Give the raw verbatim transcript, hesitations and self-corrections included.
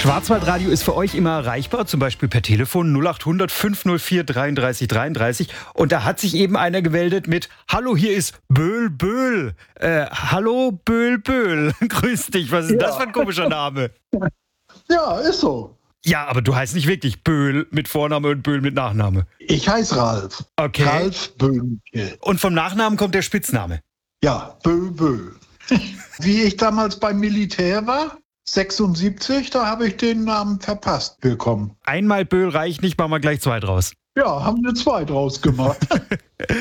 Schwarzwaldradio ist für euch immer erreichbar, zum Beispiel per Telefon null acht hundert fünf null vier dreiunddreißig dreiunddreißig. Und da hat sich eben einer gemeldet mit: Hallo, hier ist Böhl Böhl. Äh, hallo Böhl Böhl. Grüß dich, was ist denn Ja. das für ein komischer Name? Ja, ist so. Ja, aber du heißt nicht wirklich Böhl mit Vorname und Böhl mit Nachname. Ich heiße Ralf. Okay. Ralf Böhnke. Und vom Nachnamen kommt der Spitzname. Ja, Böhl Böhl. Wie ich damals beim Militär war, sechsundsiebzig, da habe ich den Namen verpasst bekommen. Einmal Böhl reicht nicht, machen wir gleich zwei draus. Ja, haben wir zwei draus gemacht.